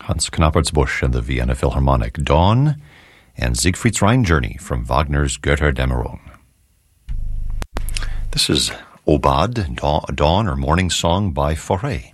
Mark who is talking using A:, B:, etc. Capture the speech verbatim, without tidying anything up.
A: Hans Knappertsbusch and the Vienna Philharmonic, Dawn, and Siegfried's Rhine Journey from Wagner's Götterdämmerung. This is Obad, Dawn or Morning Song by Fauré.